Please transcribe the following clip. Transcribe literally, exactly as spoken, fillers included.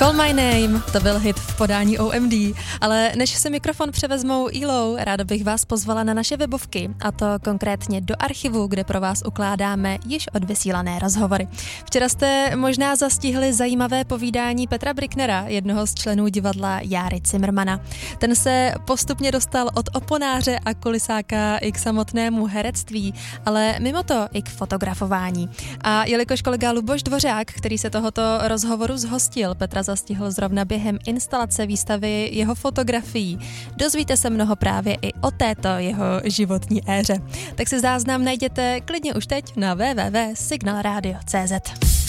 Call My Name, to byl hit v podání O M D, ale než se mikrofon převezmou E L O, ráda bych vás pozvala na naše webovky, a to konkrétně do archivu, kde pro vás ukládáme již odvysílané rozhovory. Včera jste možná zastihli zajímavé povídání Petra Bricknera, jednoho z členů divadla Járy Cimrmana. Ten se postupně dostal od oponáře a kulisáka i k samotnému herectví, ale mimo to i k fotografování. A jelikož kolega Luboš Dvořák, který se tohoto rozhovoru zhostil, Petra zastihl zrovna během instalace výstavy jeho fotografií. Dozvíte se mnoho právě i o této jeho životní éře. Tak si záznam najděte klidně už teď na w w w tečka signal radio tečka c z.